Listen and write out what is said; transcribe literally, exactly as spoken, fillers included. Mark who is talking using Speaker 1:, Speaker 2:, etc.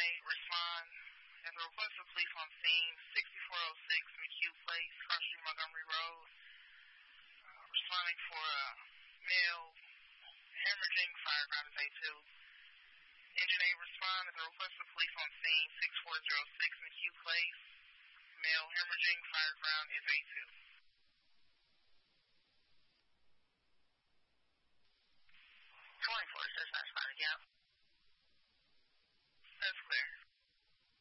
Speaker 1: eight, respond. As a request of police on scene, sixty-four oh six McHugh Place, Cross Street, Montgomery Road. Uh, responding for a male hemorrhaging, fireground is A two. Engine eight, respond. As a request of police on scene, sixty-four oh six McHugh Place, male hemorrhaging, fireground is A two. twenty-four, says that's fine again. That's clear.